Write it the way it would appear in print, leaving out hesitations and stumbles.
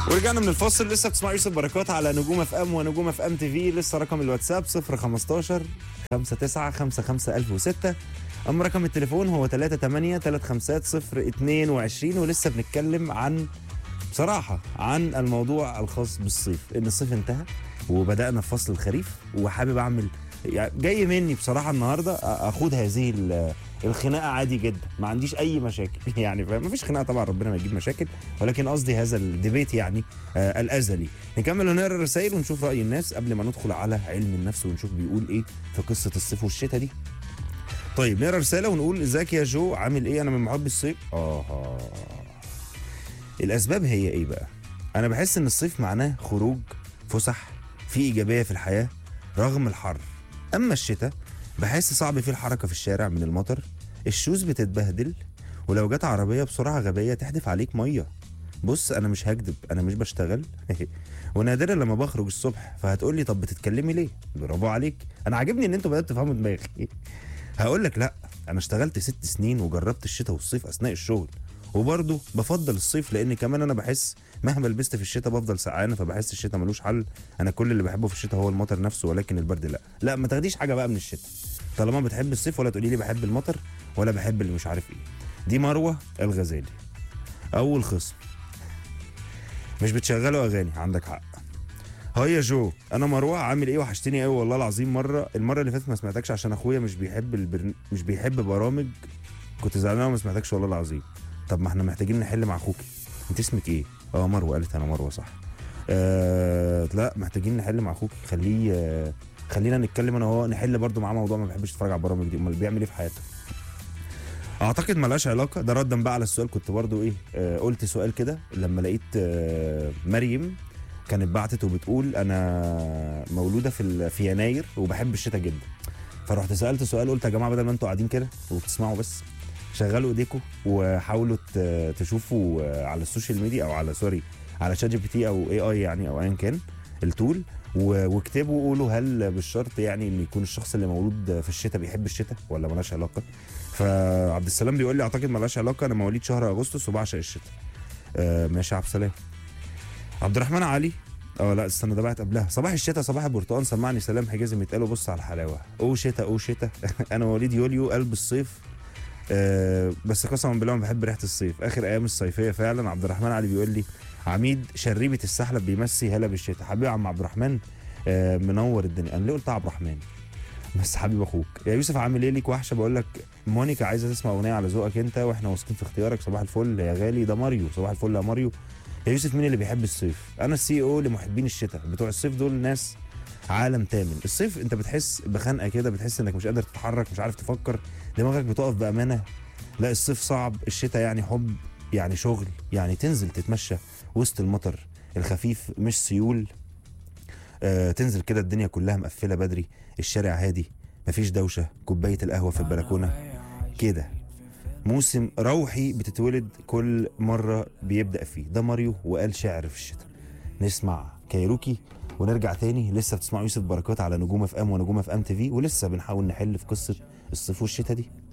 ورجعنا من الفاصل. لسه بتسمعوا يوسف بركات على نجوم اف ام ونجوم اف ام تي في. لسه رقم الواتساب 015 59 55 1006. اما رقم التليفون هو 38 350 22. ولسه بنتكلم عن بصراحه عن الموضوع الخاص بالصيف، ان الصيف انتهى وبدانا في فصل الخريف، وحابب اعمل يعني جاي مني بصراحه النهارده اخد هذه الخناقه عادي جدا، ما عنديش اي مشاكل يعني ما فيش خناقه طبعا، ربنا ما يجيب مشاكل، ولكن قصدي هذا الديبيت يعني الازلي. نكمل ونقرا الرسائل ونشوف راي الناس قبل ما ندخل على علم النفس ونشوف بيقول ايه في قصه الصيف والشتاء دي. طيب نقرا رساله ونقول ازيك يا جو، عامل ايه؟ انا من محب الصيف. الاسباب هي ايه بقى؟ انا بحس ان الصيف معناه خروج، فسح، في ايجابيه في الحياه رغم الحر. اما الشتاء بحس صعب فيه الحركه في الشارع من المطر، الشوز بتتبهدل، ولو جت عربيه بسرعه غبيه تحدف عليك ميه. بص انا مش هكدب، انا مش بشتغل ونادرا لما بخرج الصبح، فهتقولي طب بتتكلمي ليه؟ برافو عليك، انا عاجبني ان انتوا بداتوا تفهموا دماغي هقول لك لا، انا اشتغلت 6 سنين وجربت الشتاء والصيف اثناء الشغل، وبرضه بفضل الصيف لان كمان انا بحس مهما لبست في الشتاء بفضل سقعان، فبحس الشتاء ملوش حل. انا كل اللي بحبه في الشتاء هو المطر نفسه، ولكن البرد لا. لا ما تاخديش حاجه بقى من الشتاء طالما بتحب الصيف، ولا تقولي لي بحب المطر ولا بحب اللي مش عارف ايه. دي مروه الغزالي. اول خصم، مش بتشغلوا اغاني، عندك حق. هاي يا جو، انا مروه، عامل ايه؟ وحشتني قوي والله العظيم. المره اللي فاتت ما سمعتكش عشان اخويا مش بيحب برامج، كنت زعلان وما سمعتكش والله العظيم. طب ما احنا محتاجين نحل مع اخوكي. انت اسمك ايه؟ مروه، قالت انا مروه صح. لا محتاجين نحل مع اخوكي، خلينا نتكلم انا وهو نحل برضو معاه موضوع ما بيحبش يتفرج على البرامج دي. امال بيعمل ايه في حياته؟ اعتقد ملهاش علاقه. ده ردا بقى على السؤال، كنت برضو ايه قلت سؤال كده لما لقيت مريم كانت بعتت وبتقول انا مولوده في يناير وبحب الشتاء جدا، فرحت سالت سؤال قلت يا جماعه بدل ما انتوا قاعدين كده وبتسمعوا بس، شغلوا ايديكم وحاولوا تشوفوا على السوشيال ميديا او على شات جي بي تي او اي اي يعني او ايا كان التول، واكتبوا وقولوا هل بالشرط يعني ان يكون الشخص اللي مولود في الشتاء بيحب الشتاء ولا ملهاش علاقه. فعبد السلام بيقول لي اعتقد ملهاش علاقه، انا مواليد شهر اغسطس وبعشق الشتاء. ماشي يا عبد السلام. عبد الرحمن علي، لا استنى ده بعت قبلها. صباح الشتاء صباح البرتقال، سمعني سلام حجازي متقال وبص على الحلاوه. او شتاء او شتاء انا مواليد يوليو قلب الصيف، بس قسما بالله ما بحب ريحه الصيف، اخر ايام الصيفيه فعلا. عبد الرحمن علي بيقول لي عميد شريبه السحلب بيمسي هلا بالشتاء. حبيبي يا عم عبد الرحمن، منور الدنيا. انا ليه قلت عبد الرحمن بس حبيب اخوك يا يوسف، عامل ايه؟ ليك وحشه. بقول لك مونيكا عايزه تسمع اغنيه على ذوقك انت واحنا واثقين في اختيارك. صباح الفل يا غالي. ده ماريو، صباح الفل يا ماريو. يا يوسف مين اللي بيحب الصيف؟ انا السي او لمحبين الشتاء. بتوع الصيف دول ناس عالم تامن. الصيف انت بتحس بخنقه كده، بتحس انك مش قادر تتحرك، مش عارف تفكر، دماغك بتقف بامانه. لا الصيف صعب، الشتاء يعني حب، يعني شغل، يعني تنزل تتمشى وسط المطر الخفيف مش سيول. تنزل كده الدنيا كلها مقفله بدري، الشارع هادي، مفيش دوشه، كوبايه القهوه في البلكونه كده. موسم روحي بتتولد كل مره بيبدا فيه. ده ماريو وقال شعر في الشتاء. نسمع كايروكي ونرجع تاني. لسه بتسمعوا يوسف بركات على نجوم اف ام ونجوم اف ام تي في، ولسه بنحاول نحل في قصه الصيف والشتاء دي.